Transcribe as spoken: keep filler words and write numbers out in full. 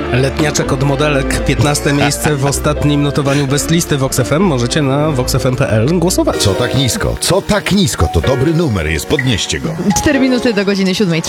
Letniaczek od modelek, piętnaste miejsce w ostatnim notowaniu Best Listy Vox F M. Możecie na vox f m kropka p l głosować. Co tak nisko? Co tak nisko? To dobry numer jest, podnieście go. Cztery minuty do godziny siódmej.